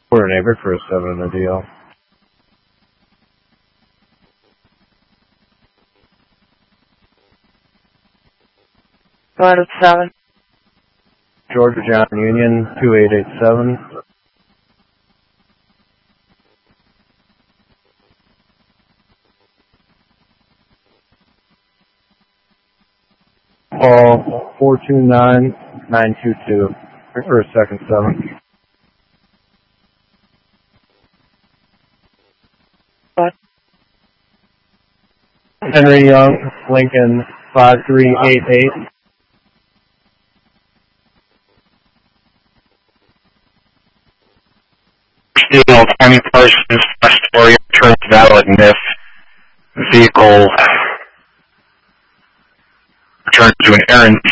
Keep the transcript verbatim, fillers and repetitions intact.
We're a neighbor for a seven in the D L. Go ahead with seven. Georgia John Union, two eight eight seven. Call four two nine nine two two for a second seven. What? Henry Young, Lincoln five three eight eight. Steel, twenty Parsons, Astoria, Trans Valley, N I F, vehicle